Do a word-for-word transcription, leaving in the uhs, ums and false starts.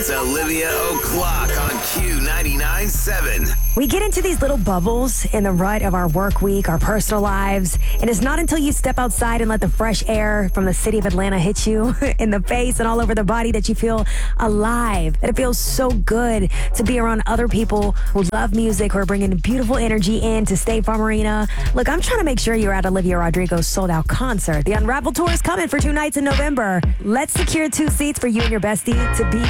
It's Olivia O'Clock on Q ninety-nine point seven. We get into these little bubbles in the rut of our work week, our personal lives, and it's not until you step outside and let the fresh air from the city of Atlanta hit you in the face and all over the body that you feel alive, that it feels so good to be around other people who love music, who are bringing beautiful energy in to State Farm Arena. Look, I'm trying to make sure you're at Olivia Rodrigo's sold-out concert. The Unravel Tour is coming for two nights in November. Let's secure two seats for you and your bestie to be